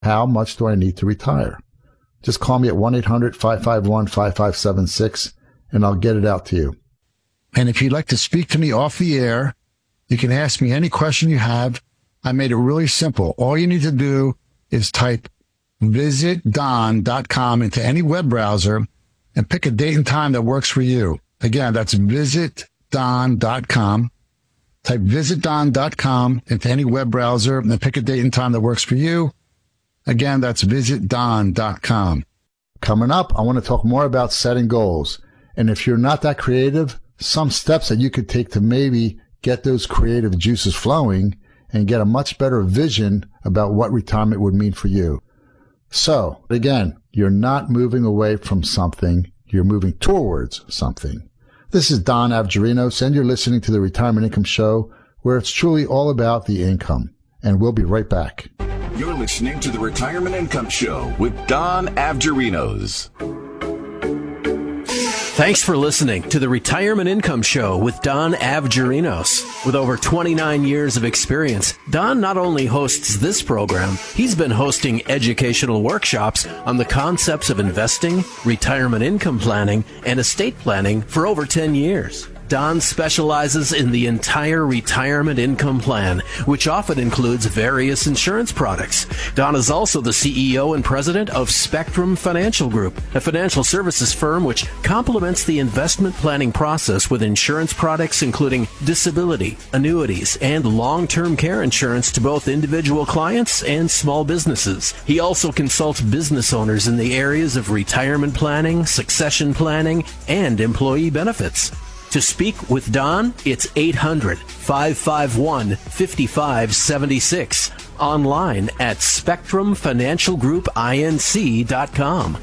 How much do I need to retire? Just call me at 1-800-551-5576 and I'll get it out to you. And if you'd like to speak to me off the air, you can ask me any question you have. I made it really simple. All you need to do is type visitdon.com into any web browser and pick a date and time that works for you. Again, that's visitdon.com. Type visitdon.com into any web browser and pick a date and time that works for you. Again, that's visitdon.com. Coming up, I want to talk more about setting goals. And if you're not that creative, some steps that you could take to maybe get those creative juices flowing and get a much better vision about what retirement would mean for you. So, again, you're not moving away from something. You're moving towards something. This is Don Avgerinos, and you're listening to the Retirement Income Show, where it's truly all about the income. And we'll be right back. You're listening to the Retirement Income Show with Don Avgerinos. Thanks for listening to the Retirement Income Show with Don Avgerinos. With over 29 years of experience, Don not only hosts this program, he's been hosting educational workshops on the concepts of investing, retirement income planning, and estate planning for over 10 years. Don specializes in the entire retirement income plan, which often includes various insurance products. Don is also the CEO and president of Spectrum Financial Group, a financial services firm which complements the investment planning process with insurance products including disability, annuities, and long-term care insurance to both individual clients and small businesses. He also consults business owners in the areas of retirement planning, succession planning, and employee benefits. To speak with Don, it's 800-551-5576. Online at SpectrumFinancialGroupInc.com.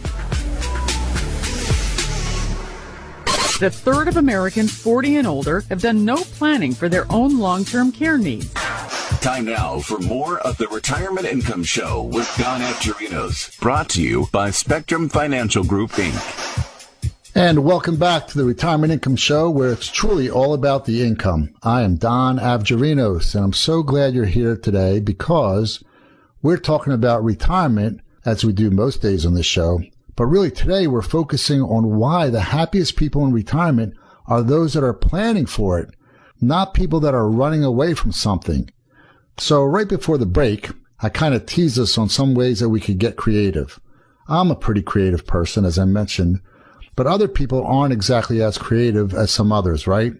A third of Americans 40 and older have done no planning for their own long-term care needs. Time now for more of the Retirement Income Show with Don Avgerinos. Brought to you by Spectrum Financial Group, Inc. And welcome back to the Retirement Income Show, where it's truly all about the income. I am Don Avgerinos, and I'm so glad you're here today because we're talking about retirement, as we do most days on this show. But really today we're focusing on why the happiest people in retirement are those that are planning for it, not people that are running away from something. So right before the break, I kind of teased us on some ways that we could get creative. I'm a pretty creative person, as I mentioned, but other people aren't exactly as creative as some others, right?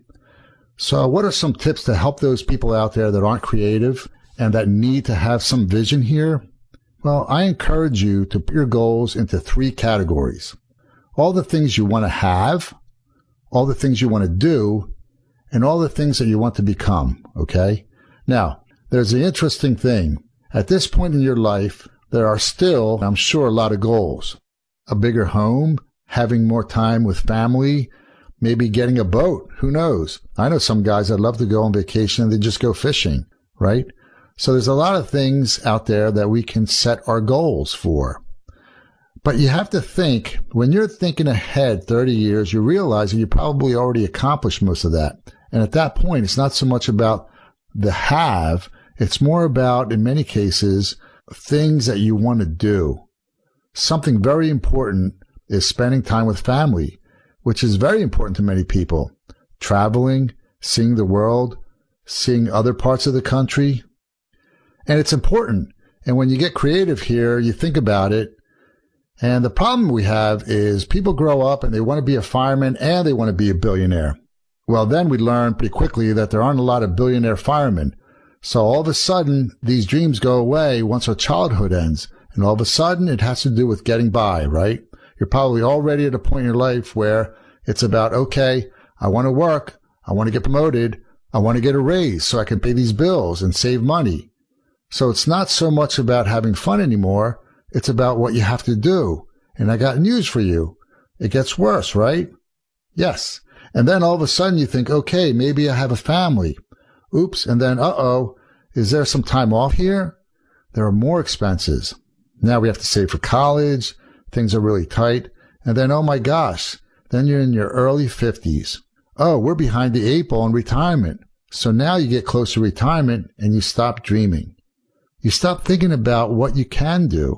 So what are some tips to help those people out there that aren't creative and that need to have some vision here? Well, I encourage you to put your goals into 3 categories. All the things you want to have, all the things you want to do, and all the things that you want to become, okay? Now, there's the interesting thing. At this point in your life, there are still, I'm sure, a lot of goals. A bigger home, having more time with family, maybe getting a boat. Who knows? I know some guys that love to go on vacation and they just go fishing, right? So there's a lot of things out there that we can set our goals for. But you have to think, when you're thinking ahead 30 years, you realize that you probably already accomplished most of that. And at that point, it's not so much about the have, it's more about, in many cases, things that you want to do. Something very important is spending time with family, which is very important to many people. Traveling, seeing the world, seeing other parts of the country. And it's important. And when you get creative here, you think about it. And the problem we have is people grow up and they want to be a fireman and they want to be a billionaire. Well, then we learn pretty quickly that there aren't a lot of billionaire firemen. So all of a sudden, these dreams go away once our childhood ends. And all of a sudden, it has to do with getting by, right? You're probably already at a point in your life where it's about, okay, I want to work, I want to get promoted, I want to get a raise so I can pay these bills and save money. So it's not so much about having fun anymore, it's about what you have to do. And I got news for you. It gets worse, right? Yes. And then all of a sudden you think, okay, maybe I have a family. Oops. And then, is there some time off here? There are more expenses. Now we have to save for college. Things are really tight. And then, oh my gosh, then you're in your early 50s. Oh, we're behind the 8 ball in retirement. So now you get close to retirement and you stop dreaming. You stop thinking about what you can do